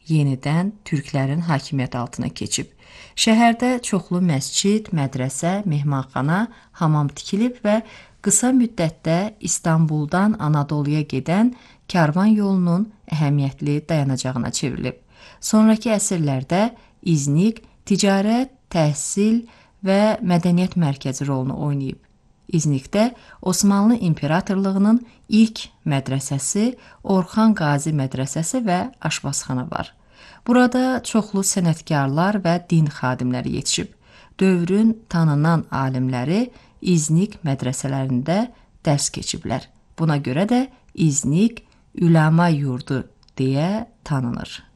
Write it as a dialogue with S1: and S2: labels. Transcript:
S1: yenidən türklərin hakimiyyəti altına keçib. Şəhərdə çoxlu məscid, mədrəsə, mehmanxana, hamam tikilib və qısa müddətdə İstanbuldan Anadoluya gedən karvan yolunun əhəmiyyətli dayanacağına çevrilib. Sonrakı əsrlərdə İznik ticarət, təhsil və mədəniyyət mərkəzi rolunu oynayıb. İznikdə Osmanlı İmperatorluğunun ilk mədrəsəsi, Orxan Qazi mədrəsəsi və aşpazxana var. Burada çoxlu sənətkarlar və din xadimləri yetişib. Dövrün tanınan alimləri İznik mədrəsələrində dərs keçiblər. Buna görə də İznik Üləma yurdu deyə tanınır.